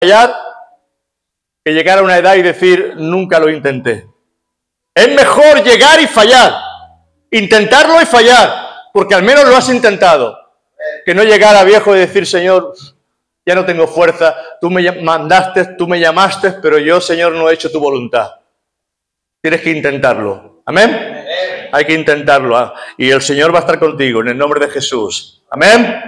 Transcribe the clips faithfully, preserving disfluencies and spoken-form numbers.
fallar que llegar a una edad y decir, nunca lo intenté. Es mejor llegar y fallar, intentarlo y fallar, porque al menos lo has intentado, que no llegar a viejo y decir, Señor, ya no tengo fuerza, tú me mandaste, tú me llamaste, pero yo, Señor, no he hecho tu voluntad. Tienes que intentarlo. ¿Amén? Hay que intentarlo. Y el Señor va a estar contigo en el nombre de Jesús. ¿Amén?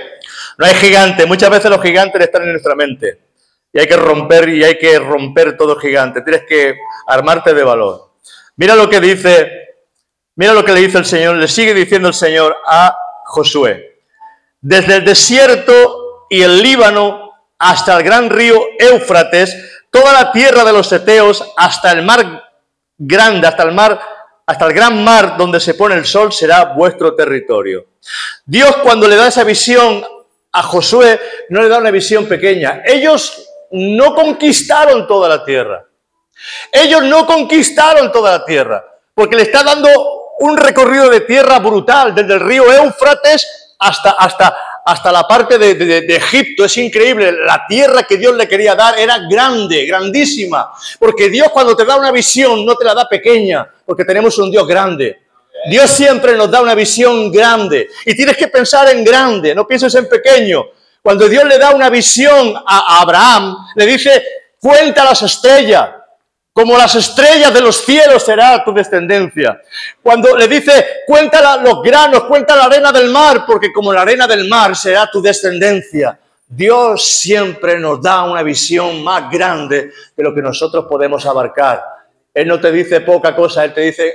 No hay gigante. Muchas veces los gigantes están en nuestra mente. Y hay que romper, y hay que romper todo gigante. Tienes que armarte de valor. Mira lo que dice, mira lo que le dice el Señor, le sigue diciendo el Señor a Josué. Desde el desierto y el Líbano hasta el gran río Éufrates, toda la tierra de los heteos, hasta el mar grande, hasta el mar, hasta el gran mar donde se pone el sol, será vuestro territorio. Dios, cuando le da esa visión a Josué, no le da una visión pequeña. Ellos no conquistaron toda la tierra. Ellos no conquistaron toda la tierra, porque le está dando un recorrido de tierra brutal, desde el río Éufrates hasta, hasta, hasta la parte de, de, de Egipto. Es increíble, la tierra que Dios le quería dar era grande, grandísima, porque Dios cuando te da una visión no te la da pequeña, porque tenemos un Dios grande. Dios siempre nos da una visión grande, y tienes que pensar en grande, no pienses en pequeño. Cuando Dios le da una visión a Abraham, le dice, cuenta las estrellas, como las estrellas de los cielos será tu descendencia. Cuando le dice, cuenta los granos, cuenta la arena del mar, porque como la arena del mar será tu descendencia. Dios siempre nos da una visión más grande de lo que nosotros podemos abarcar. Él no te dice poca cosa, Él te dice,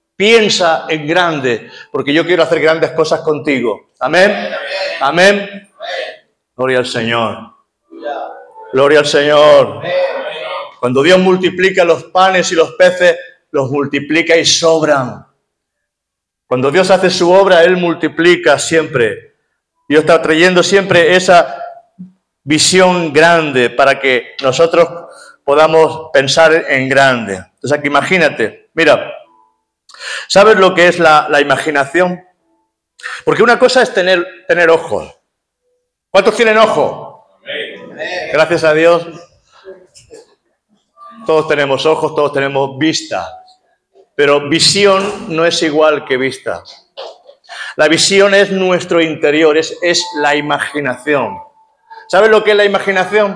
piensa en grande, porque yo quiero hacer grandes cosas contigo. Amén. Amén. Gloria al Señor. Gloria al Señor. Cuando Dios multiplica los panes y los peces, los multiplica y sobran. Cuando Dios hace su obra, Él multiplica siempre. Dios está trayendo siempre esa visión grande para que nosotros podamos pensar en grande. Entonces aquí imagínate, mira, ¿sabes lo que es la, la imaginación? Porque una cosa es tener, tener ojos. ¿Cuántos tienen ojos? Gracias a Dios. Todos tenemos ojos, todos tenemos vista, pero visión no es igual que vista. La visión es nuestro interior, es, es la imaginación. ¿Sabes lo que es la imaginación?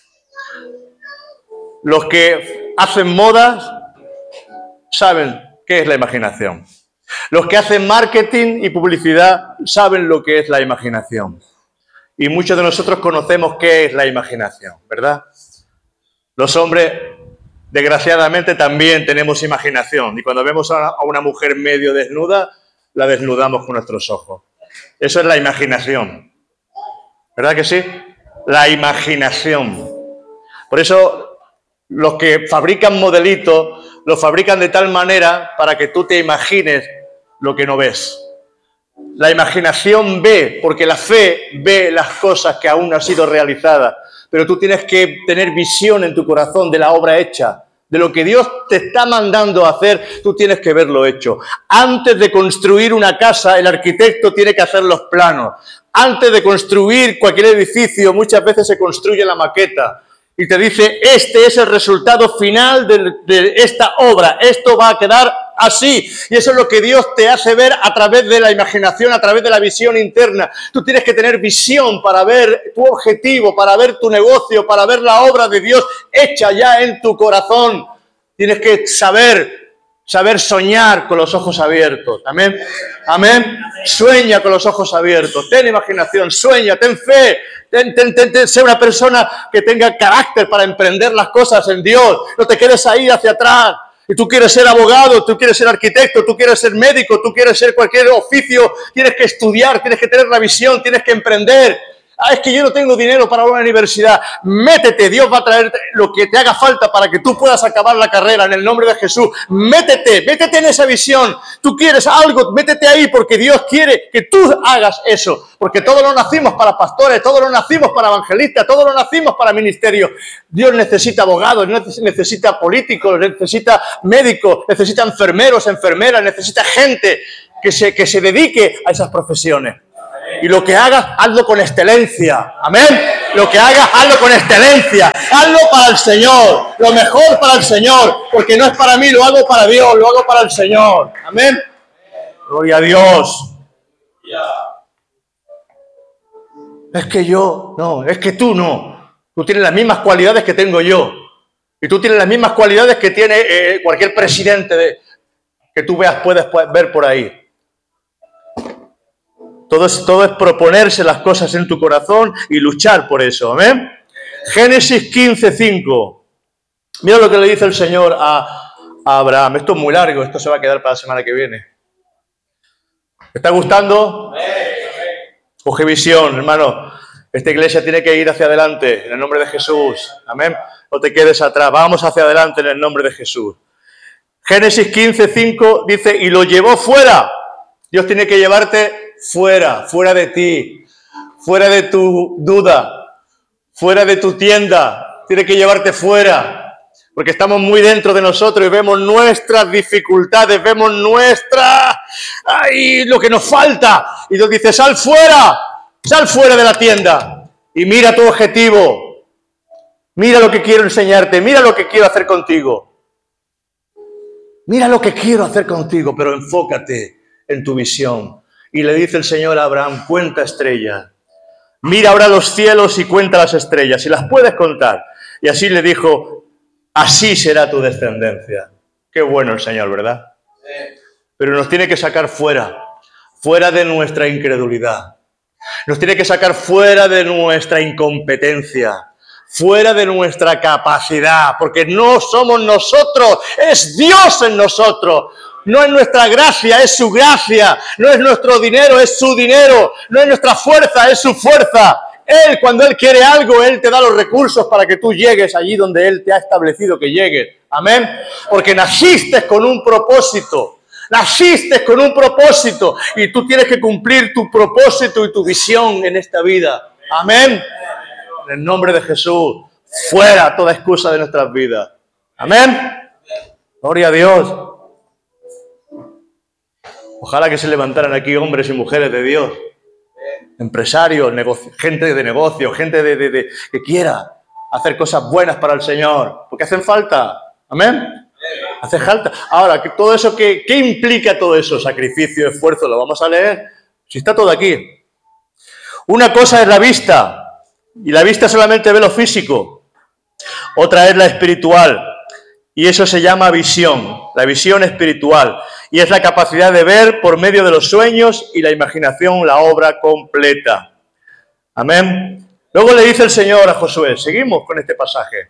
Los que hacen modas saben qué es la imaginación. Los que hacen marketing y publicidad saben lo que es la imaginación. Y muchos de nosotros conocemos qué es la imaginación, ¿verdad? Los hombres, desgraciadamente, también tenemos imaginación. Y cuando vemos a una mujer medio desnuda, la desnudamos con nuestros ojos. Eso es la imaginación. ¿Verdad que sí? La imaginación. Por eso, los que fabrican modelitos, los fabrican de tal manera para que tú te imagines lo que no ves. La imaginación ve, porque la fe ve las cosas que aún no han sido realizadas. Pero tú tienes que tener visión en tu corazón de la obra hecha. De lo que Dios te está mandando a hacer, tú tienes que verlo hecho. Antes de construir una casa, el arquitecto tiene que hacer los planos. Antes de construir cualquier edificio, muchas veces se construye la maqueta. Y te dice, este es el resultado final de, de esta obra. Esto va a quedar así. Y eso es lo que Dios te hace ver a través de la imaginación, a través de la visión interna. Tú tienes que tener visión para ver tu objetivo, para ver tu negocio, para ver la obra de Dios hecha ya en tu corazón. Tienes que saber, saber soñar con los ojos abiertos. Amén. Amén. Sueña con los ojos abiertos. Ten imaginación, sueña, ten fe. Ten, ten, ten, ten, sé una persona que tenga carácter para emprender las cosas en Dios. No te quedes ahí hacia atrás. Y tú quieres ser abogado, tú quieres ser arquitecto, tú quieres ser médico, tú quieres ser cualquier oficio. Tienes que estudiar, tienes que tener la visión, tienes que emprender. Ah, es que yo no tengo dinero para una universidad. Métete, Dios va a traer lo que te haga falta para que tú puedas acabar la carrera en el nombre de Jesús. Métete, métete en esa visión. Tú quieres algo, métete ahí porque Dios quiere que tú hagas eso. Porque todos no nacimos para pastores, todos no nacimos para evangelistas, todos no nacimos para ministerio. Dios necesita abogados, necesita políticos, necesita médicos, necesita enfermeros, enfermeras, necesita gente que se, que se dedique a esas profesiones. Y lo que hagas, hazlo con excelencia. Amén. Lo que hagas, hazlo con excelencia. Hazlo para el Señor. Lo mejor para el Señor. Porque no es para mí, lo hago para Dios, lo hago para el Señor. Amén. Gloria a Dios. Es que yo, no, es que tú no. Tú tienes las mismas cualidades que tengo yo. Y tú tienes las mismas cualidades que tiene eh, cualquier presidente de, que tú veas, puedes ver por ahí. Todo es, todo es proponerse las cosas en tu corazón y luchar por eso. ¿Amén? Génesis quince, cinco. Mira lo que le dice el Señor a, a Abraham. Esto es muy largo, esto se va a quedar para la semana que viene. ¿Te está gustando? Coge visión, hermano. Esta iglesia tiene que ir hacia adelante en el nombre de Jesús. Amén. No te quedes atrás. Vamos hacia adelante en el nombre de Jesús. Génesis quince, cinco dice, y lo llevó fuera. Dios tiene que llevarte fuera, fuera de ti, fuera de tu duda, fuera de tu tienda. Tiene que llevarte fuera. Porque estamos muy dentro de nosotros y vemos nuestras dificultades, vemos nuestra... ¡Ay! Lo que nos falta. Y Dios dice, sal fuera, sal fuera de la tienda y mira tu objetivo. Mira lo que quiero enseñarte, mira lo que quiero hacer contigo. Mira lo que quiero hacer contigo, pero enfócate en tu visión. Y le dice el Señor a Abraham, cuenta estrellas. Mira ahora los cielos y cuenta las estrellas, si las puedes contar. Y así le dijo, así será tu descendencia. Qué bueno el Señor, ¿verdad? Sí. Pero nos tiene que sacar fuera, fuera de nuestra incredulidad. Nos tiene que sacar fuera de nuestra incompetencia, fuera de nuestra capacidad, porque no somos nosotros, es Dios en nosotros. No es nuestra gracia, es su gracia. No es nuestro dinero, es su dinero. No es nuestra fuerza, es su fuerza. Él, cuando Él quiere algo, Él te da los recursos para que tú llegues allí donde Él te ha establecido que llegues. Amén. Porque naciste con un propósito. Naciste con un propósito. Y tú tienes que cumplir tu propósito y tu visión en esta vida. Amén. En el nombre de Jesús. Fuera toda excusa de nuestras vidas. Amén. Gloria a Dios. Ojalá que se levantaran aquí hombres y mujeres de Dios. Empresarios, negocio, gente de negocio, gente de, de, de, que quiera hacer cosas buenas para el Señor, porque hacen falta. Amén. Hace falta. Ahora, todo eso, ¿qué, qué implica todo eso? Sacrificio, esfuerzo, lo vamos a leer. Si está todo aquí. Una cosa es la vista, y la vista solamente ve lo físico. Otra es la espiritual, y eso se llama visión, la visión espiritual. Y es la capacidad de ver por medio de los sueños y la imaginación la obra completa. Amén. Luego le dice el Señor a Josué, seguimos con este pasaje.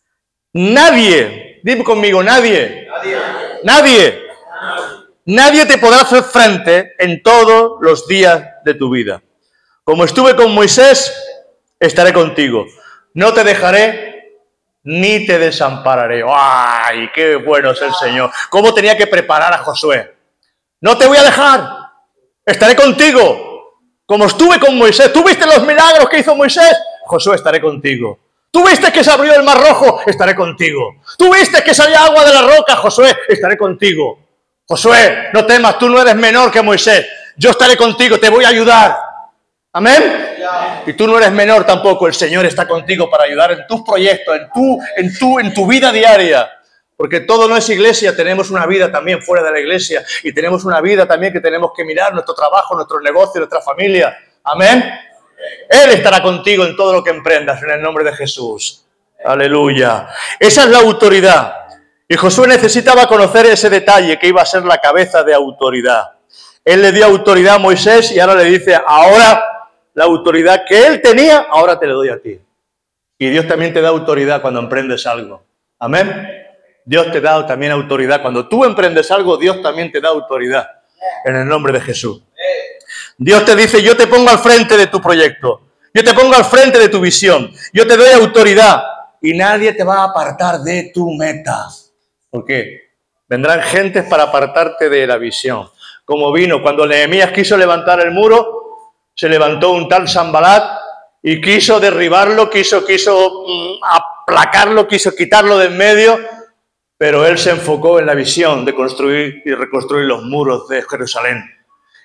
Nadie, dime conmigo, nadie, nadie, nadie, nadie te podrá hacer frente en todos los días de tu vida. Como estuve con Moisés, estaré contigo. No te dejaré ni te desampararé. ¡Ay, qué bueno es el Señor! ¿Cómo tenía que preparar a Josué? No te voy a dejar, estaré contigo. Como estuve con Moisés, ¿tú viste los milagros que hizo Moisés? Josué, estaré contigo. ¿Tú viste que se abrió el mar rojo? Estaré contigo. ¿Tú viste que salía agua de la roca? Josué, estaré contigo. Josué, no temas, tú no eres menor que Moisés. Yo estaré contigo, te voy a ayudar. ¿Amén? Y tú no eres menor tampoco, el Señor está contigo para ayudar en tus proyectos, en tu, en tu, en tu vida diaria. Porque todo no es iglesia, tenemos una vida también fuera de la iglesia. Y tenemos una vida también que tenemos que mirar, nuestro trabajo, nuestro negocio, nuestra familia. Amén. Él estará contigo en todo lo que emprendas, en el nombre de Jesús. Aleluya. Esa es la autoridad. Y Josué necesitaba conocer ese detalle, que iba a ser la cabeza de autoridad. Él le dio autoridad a Moisés y ahora le dice, ahora la autoridad que él tenía, ahora te la doy a ti. Y Dios también te da autoridad cuando emprendes algo. Amén. Dios te da también autoridad. Cuando tú emprendes algo, Dios también te da autoridad. En el nombre de Jesús. Dios te dice, yo te pongo al frente de tu proyecto. Yo te pongo al frente de tu visión. Yo te doy autoridad. Y nadie te va a apartar de tu meta. ¿Por qué? Vendrán gentes para apartarte de la visión. Como vino cuando Nehemías quiso levantar el muro, se levantó un tal Sanbalat y quiso derribarlo, quiso, quiso mm, aplacarlo, quiso quitarlo de en medio, pero él se enfocó en la visión de construir y reconstruir los muros de Jerusalén.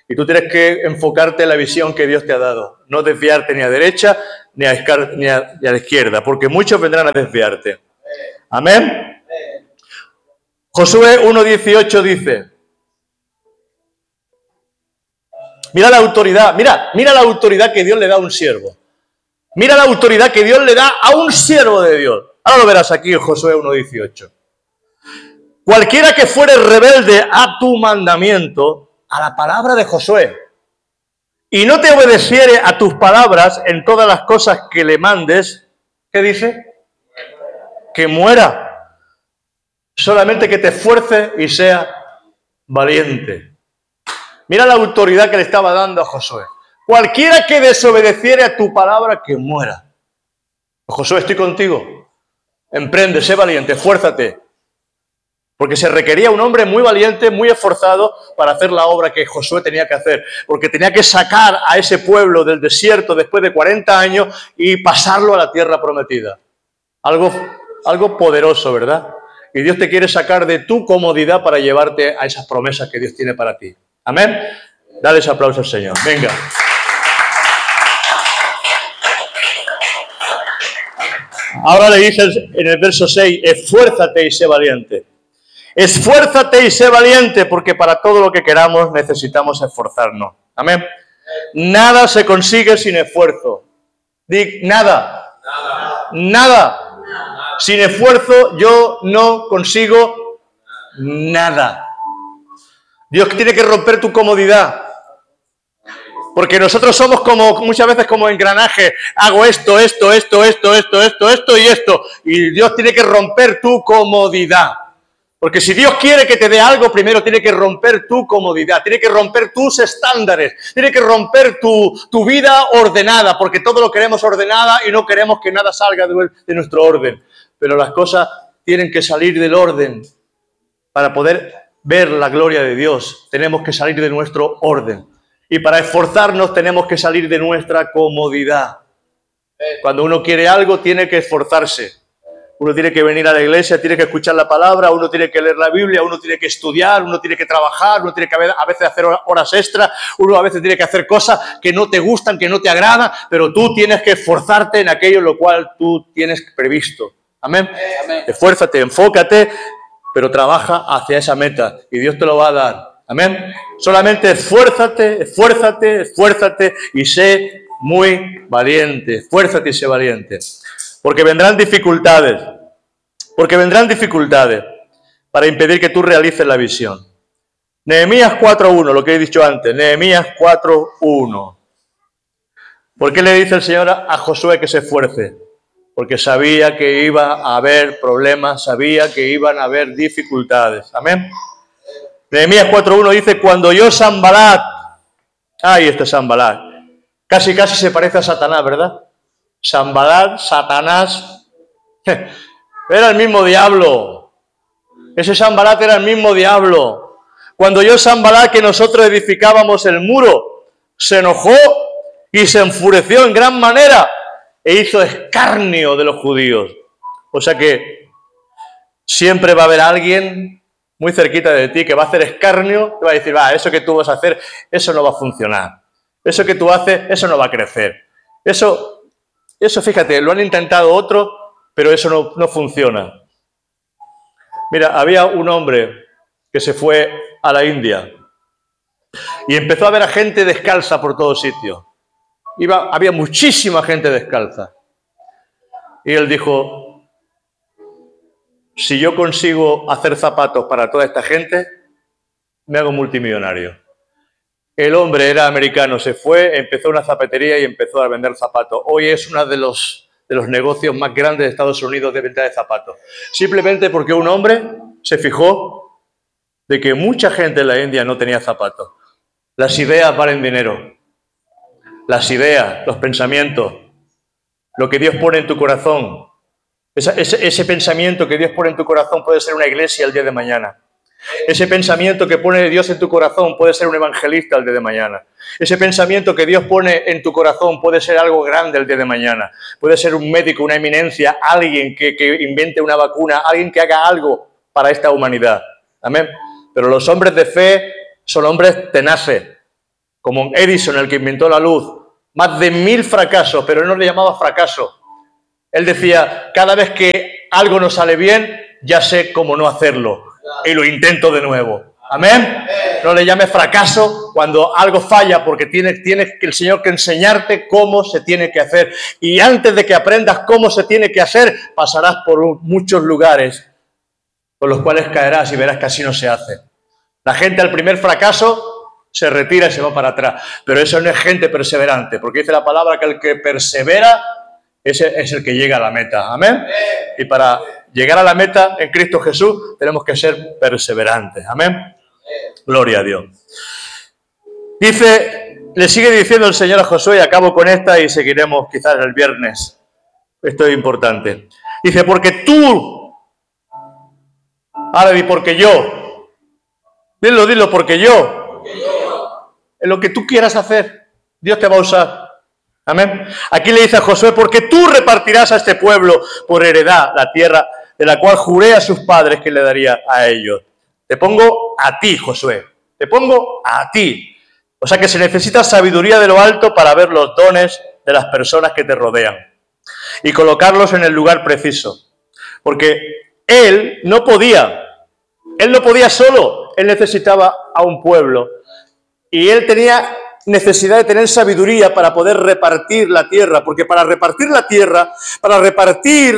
Y tú tienes que enfocarte en la visión que Dios te ha dado. No desviarte ni a derecha ni a, ni a, ni a la izquierda, porque muchos vendrán a desviarte. Amén. Josué uno dieciocho dice, mira la autoridad, mira, mira la autoridad que Dios le da a un siervo. Mira la autoridad que Dios le da a un siervo de Dios. Ahora lo verás aquí en Josué uno dieciocho. Cualquiera que fuere rebelde a tu mandamiento, a la palabra de Josué, y no te obedeciere a tus palabras en todas las cosas que le mandes, ¿qué dice? Que muera. Solamente que te esfuerce y sea valiente. Mira la autoridad que le estaba dando a Josué. Cualquiera que desobedeciere a tu palabra, que muera. Josué, estoy contigo. Emprende, sé valiente, esfuérzate. Porque se requería un hombre muy valiente, muy esforzado para hacer la obra que Josué tenía que hacer. Porque tenía que sacar a ese pueblo del desierto después de cuarenta años y pasarlo a la tierra prometida. Algo, algo poderoso, ¿verdad? Y Dios te quiere sacar de tu comodidad para llevarte a esas promesas que Dios tiene para ti. Amén. Dale ese aplauso al Señor. Venga. Ahora le dice en el verso seis, esfuérzate y sé valiente. Esfuérzate y sé valiente, porque para todo lo que queramos necesitamos esforzarnos. Amén. Nada se consigue sin esfuerzo. Di, nada. Nada. Nada. Sin esfuerzo yo no consigo nada. Dios tiene que romper tu comodidad. Porque nosotros somos como muchas veces como engranaje. Hago esto, esto, esto, esto, esto, esto, esto y esto. Y Dios tiene que romper tu comodidad. Porque si Dios quiere que te dé algo, primero tiene que romper tu comodidad, tiene que romper tus estándares, tiene que romper tu, tu vida ordenada, porque todo lo queremos ordenada y no queremos que nada salga de, de nuestro orden. Pero las cosas tienen que salir del orden. Para poder ver la gloria de Dios, tenemos que salir de nuestro orden. Y para esforzarnos tenemos que salir de nuestra comodidad. Cuando uno quiere algo, tiene que esforzarse. Uno tiene que venir a la iglesia, tiene que escuchar la palabra, uno tiene que leer la Biblia, uno tiene que estudiar, uno tiene que trabajar, uno tiene que a veces hacer horas extras, uno a veces tiene que hacer cosas que no te gustan, que no te agradan, pero tú tienes que esforzarte en aquello en lo cual tú tienes previsto. Amén. Amén. Esfuérzate, enfócate, pero trabaja hacia esa meta y Dios te lo va a dar. Amén. Solamente esfuérzate, esfuérzate, esfuérzate y sé muy valiente. Esfuérzate y sé valiente. Porque vendrán dificultades, porque vendrán dificultades para impedir que tú realices la visión. Nehemías cuatro uno, lo que he dicho antes, Nehemías cuatro uno. ¿Por qué le dice el Señor a Josué que se esfuerce? Porque sabía que iba a haber problemas, sabía que iban a haber dificultades. Amén. Nehemías cuatro uno dice, cuando yo Sanbalat, ahí está Sanbalat, casi casi se parece a Satanás, ¿verdad? Sanbalat, Satanás, era el mismo diablo. Ese Sanbalat era el mismo diablo. Cuando yo Sanbalat, que nosotros edificábamos el muro, se enojó y se enfureció en gran manera e hizo escarnio de los judíos. O sea que siempre va a haber alguien muy cerquita de ti que va a hacer escarnio, te va a decir, va, eso que tú vas a hacer, eso no va a funcionar. Eso que tú haces, eso no va a crecer. Eso... Eso, fíjate, lo han intentado otros, pero eso no, no funciona. Mira, había un hombre que se fue a la India y empezó a ver a gente descalza por todos sitios. Iba, había muchísima gente descalza. Y él dijo, si yo consigo hacer zapatos para toda esta gente, me hago multimillonario. El hombre era americano, se fue, empezó una zapatería y empezó a vender zapatos. Hoy es uno de los, de los negocios más grandes de Estados Unidos de venta de zapatos. Simplemente porque un hombre se fijó de que mucha gente en la India no tenía zapatos. Las ideas valen dinero. Las ideas, los pensamientos, lo que Dios pone en tu corazón. Esa, ese, ese pensamiento que Dios pone en tu corazón puede ser una iglesia el día de mañana. Ese pensamiento que pone Dios en tu corazón puede ser un evangelista el día de mañana. Ese pensamiento que Dios pone en tu corazón puede ser algo grande el día de mañana. Puede ser un médico, una eminencia, alguien que, que invente una vacuna, alguien que haga algo para esta humanidad. Amén. Pero los hombres de fe son hombres tenaces. como Edison, el que inventó la luz, más de mil fracasos, pero él no le llamaba fracaso. Él decía, cada vez que algo no sale bien, ya sé cómo no hacerlo y lo intento de nuevo. Amén. No le llames fracaso cuando algo falla, porque tiene, tiene el Señor que enseñarte cómo se tiene que hacer. Y antes de que aprendas cómo se tiene que hacer, pasarás por muchos lugares con los cuales caerás y verás que así no se hace. La gente al primer fracaso se retira y se va para atrás. Pero eso no es gente perseverante, porque dice la palabra que el que persevera, ese es el que llega a la meta. Amén. Y para llegar a la meta en Cristo Jesús tenemos que ser perseverantes. Amén. Gloria a Dios. Dice, le sigue diciendo el Señor a Josué, y acabo con esta y seguiremos quizás el viernes. Esto es importante. Dice, porque tú, ahora di porque yo, dilo, dilo, porque yo, porque yo, en lo que tú quieras hacer, Dios te va a usar. Amén. Aquí le dice a Josué, porque tú repartirás a este pueblo por heredad la tierra de la cual juré a sus padres que le daría a ellos. Te pongo a ti, Josué. Te pongo a ti. O sea que se necesita sabiduría de lo alto para ver los dones de las personas que te rodean y colocarlos en el lugar preciso. Porque él no podía, él no podía solo, él necesitaba a un pueblo. Y él tenía necesidad de tener sabiduría para poder repartir la tierra, porque para repartir la tierra, para repartir,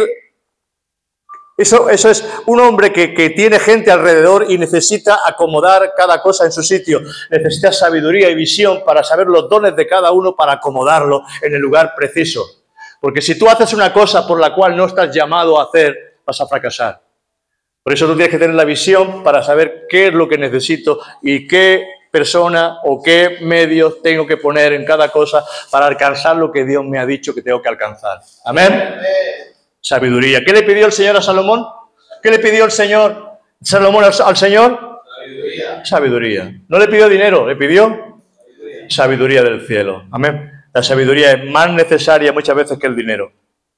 eso, eso es un hombre que, que tiene gente alrededor y necesita acomodar cada cosa en su sitio. Necesita sabiduría y visión para saber los dones de cada uno, para acomodarlo en el lugar preciso. Porque si tú haces una cosa por la cual no estás llamado a hacer, vas a fracasar. Por eso tú tienes que tener la visión para saber qué es lo que necesito y qué persona o qué medios tengo que poner en cada cosa para alcanzar lo que Dios me ha dicho que tengo que alcanzar. Amén. Amén. Sabiduría. ¿Qué le pidió el Señor a Salomón? ¿Qué le pidió el Señor Salomón al, al Señor? Sabiduría. Sabiduría. No le pidió dinero, le pidió sabiduría. Sabiduría del cielo. Amén. La sabiduría es más necesaria muchas veces que el dinero.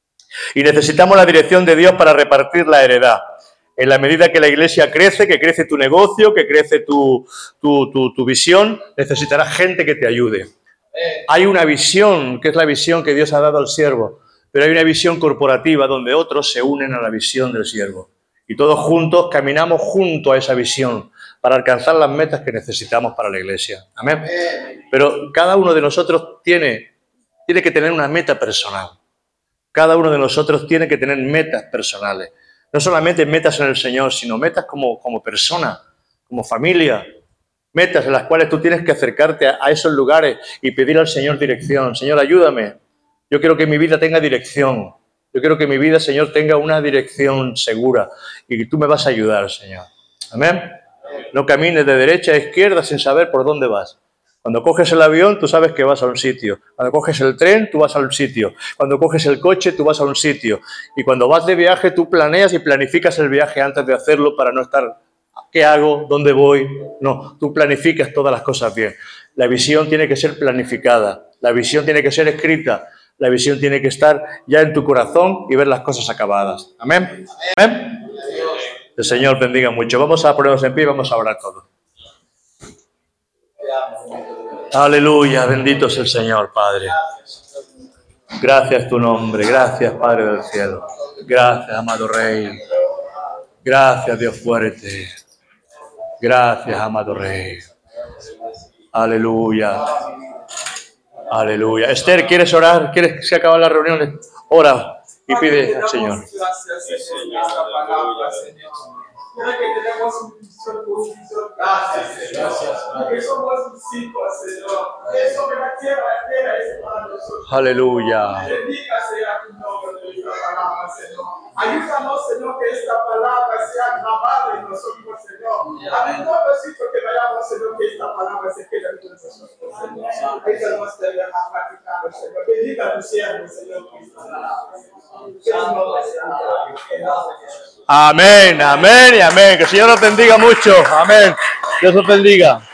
Y necesitamos la dirección de Dios para repartir la heredad. En la medida que la iglesia crece, que crece tu negocio, que crece tu, tu, tu, tu visión, necesitarás gente que te ayude. Hay una visión, que es la visión que Dios ha dado al siervo, pero hay una visión corporativa donde otros se unen a la visión del siervo. Y todos juntos caminamos junto a esa visión para alcanzar las metas que necesitamos para la iglesia. Amén. Pero cada uno de nosotros tiene, tiene que tener una meta personal. Cada uno de nosotros tiene que tener metas personales. No solamente metas en el Señor, sino metas como, como persona, como familia. Metas en las cuales tú tienes que acercarte a, a esos lugares y pedir al Señor dirección. Señor, ayúdame. Yo quiero que mi vida tenga dirección. Yo quiero que mi vida, Señor, tenga una dirección segura. Y tú me vas a ayudar, Señor. Amén. No camines de derecha a izquierda sin saber por dónde vas. Cuando coges el avión, tú sabes que vas a un sitio. Cuando coges el tren, tú vas a un sitio. Cuando coges el coche, tú vas a un sitio. Y cuando vas de viaje, tú planeas y planificas el viaje antes de hacerlo para no estar, ¿qué hago? ¿Dónde voy? No, tú planificas todas las cosas bien. La visión tiene que ser planificada. La visión tiene que ser escrita. La visión tiene que estar ya en tu corazón y ver las cosas acabadas. Amén. Amén. El Señor bendiga mucho. Vamos a ponernos en pie y vamos a orar todos. Aleluya, bendito es el Señor, Padre. Gracias tu nombre, gracias, Padre del cielo. Gracias, amado Rey. Gracias, Dios fuerte. Gracias, amado Rey. Aleluya. Aleluya. Esther, ¿quieres orar? ¿Quieres que se acabe la reunión? Ora y pide al Señor. Quiero que tenemos un visión positiva. Gracias, gracias. Porque somos discípulos, Señor. Eso que la tierra entera es para nosotros. Aleluya. Bendiga sea tu nombre de esta palabra, Señor. Ayúdanos, Señor, que esta palabra sea grabada en nosotros, Señor. A todo sitio que vayamos, Señor, que esta palabra se quede en nosotros, Señor. Ayúdanos a practicarlo, Señor. Bendiga a tu siervo, Señor, que esta palabra, Amén, amén y amén. Que el Señor os bendiga mucho. Amén. Dios os bendiga.